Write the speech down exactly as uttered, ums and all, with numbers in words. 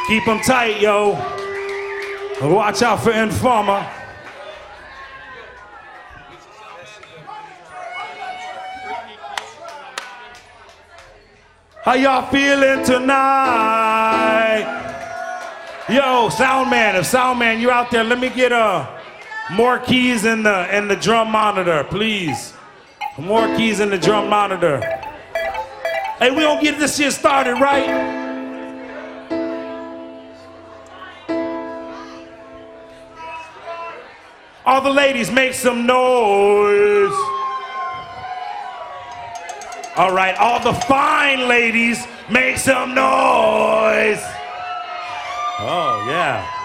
Keep them tight, yo. Watch out for Informer. How y'all feeling tonight? Yo, sound man, if sound man, you out there, let me get uh, more keys in the in the drum monitor, please. More keys in the drum monitor. Hey, we gonna get this shit started, right? All the ladies, make some noise. All right, all the fine ladies, make some noise. Oh, yeah.